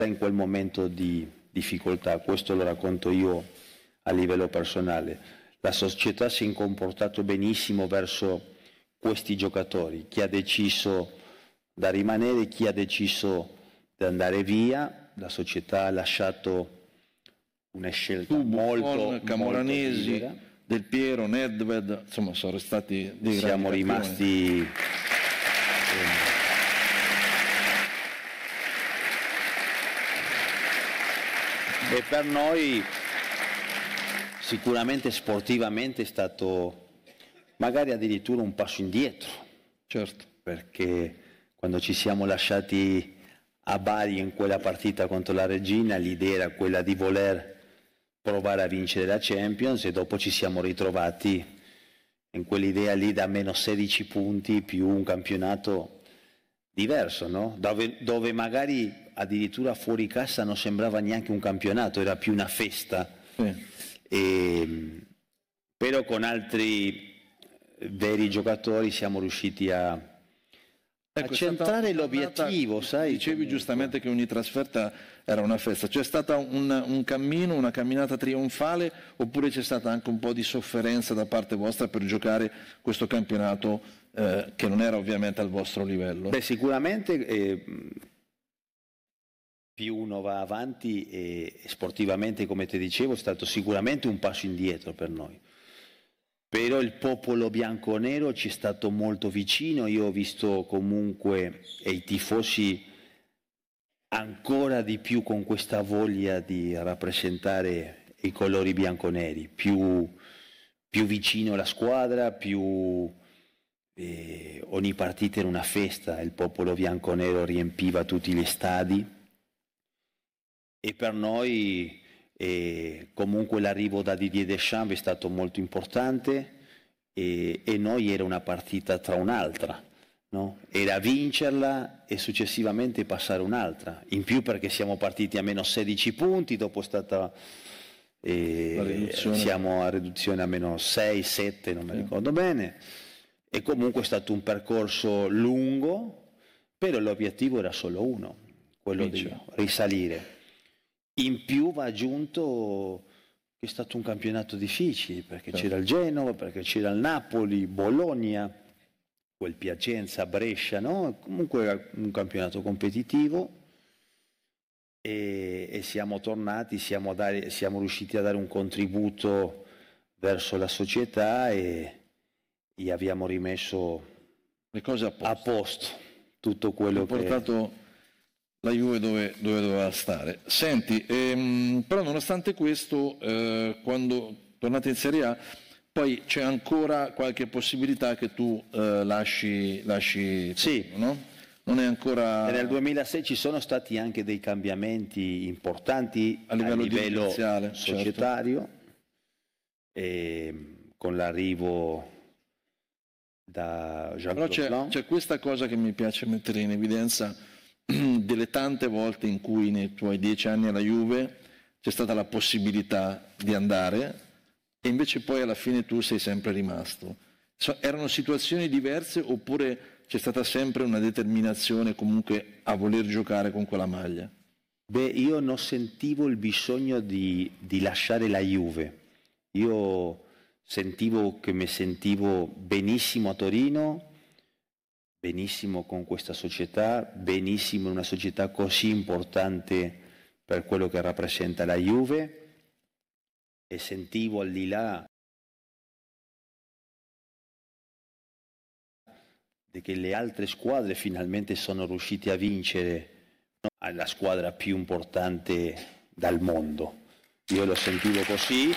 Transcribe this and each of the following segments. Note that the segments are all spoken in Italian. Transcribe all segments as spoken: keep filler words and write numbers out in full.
in quel momento di difficoltà, questo lo racconto io a livello personale. La società si è comportato benissimo verso questi giocatori, chi ha deciso da rimanere, chi ha deciso di andare via, la società ha lasciato una scelta tu, molto, Buffon, Camoranesi, molto Del Piero, Nedved, insomma sono stati dei siamo grandi rimasti eh, e per noi sicuramente sportivamente è stato magari addirittura un passo indietro, certo, perché quando ci siamo lasciati a Bari in quella partita contro la Regina l'idea era quella di voler provare a vincere la Champions e dopo ci siamo ritrovati in quell'idea lì da meno sedici punti più un campionato diverso, no? Dove, dove magari addirittura fuori casa non sembrava neanche un campionato, era più una festa. sì. E, però con altri veri giocatori siamo riusciti a Ecco, a centrare stata, l'obiettivo, stata, sai? Dicevi comunque. giustamente che ogni trasferta era una festa. C'è stata un, un cammino, una camminata trionfale oppure c'è stata anche un po' di sofferenza da parte vostra per giocare questo campionato eh, che non era ovviamente al vostro livello? Beh, sicuramente eh, più uno va avanti e sportivamente, come ti dicevo, è stato sicuramente un passo indietro per noi. Però il popolo bianconero ci è stato molto vicino, io ho visto comunque e i tifosi ancora di più con questa voglia di rappresentare i colori bianconeri, più, più vicino alla squadra, più eh, ogni partita era una festa, il popolo bianconero riempiva tutti gli stadi e per noi e comunque l'arrivo da Didier Deschamps è stato molto importante e, e noi era una partita tra un'altra, no? Era vincerla e successivamente passare un'altra, in più perché siamo partiti a meno sedici punti, dopo è stata eh, siamo a riduzione a meno sei sette, non mi ricordo bene, e comunque è stato un percorso lungo, però l'obiettivo era solo uno, quello Vince. di risalire. In più va aggiunto che è stato un campionato difficile, perché c'era il Genova, perché c'era il Napoli, Bologna, quel Piacenza, Brescia, no? Comunque era un campionato competitivo e, e siamo tornati, siamo, dare, siamo riusciti a dare un contributo verso la società e, e abbiamo rimesso le cose a posto, a posto tutto quello che... portato la Juve dove, dove doveva stare. Senti, ehm, però nonostante questo, eh, quando tornate in Serie A, poi c'è ancora qualche possibilità che tu eh, lasci, lasci sì. Torino, no? Non è ancora... E nel duemilasei ci sono stati anche dei cambiamenti importanti a livello, a livello societario, certo. E con l'arrivo da Jean-Claude Però c'è, c'è questa cosa che mi piace mettere in evidenza delle tante volte in cui nei tuoi dieci anni alla Juve c'è stata la possibilità di andare e invece poi alla fine tu sei sempre rimasto. So, erano situazioni diverse oppure c'è stata sempre una determinazione comunque a voler giocare con quella maglia? Beh, io non sentivo il bisogno di, di lasciare la Juve. Io sentivo che mi sentivo benissimo a Torino, benissimo con questa società, benissimo in una società così importante per quello che rappresenta la Juve e sentivo al di là che le altre squadre finalmente sono riuscite a vincere alla squadra più importante del mondo. Io lo sentivo così,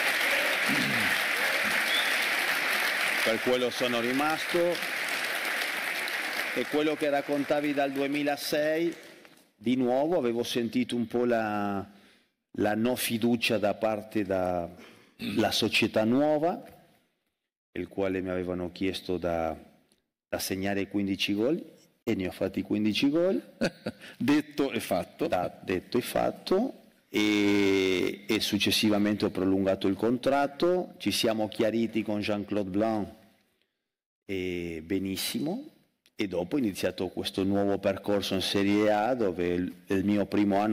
per quello sono rimasto. E quello che raccontavi dal duemilasei, di nuovo avevo sentito un po' la, la no fiducia da parte della società nuova, il quale mi avevano chiesto da, da segnare quindici gol e ne ho fatti quindici gol. Detto e fatto. Da, detto e fatto. E, e successivamente ho prolungato il contratto, ci siamo chiariti con Jean-Claude Blanc e benissimo. E dopo ho iniziato questo nuovo percorso in Serie A dove il, il mio primo anno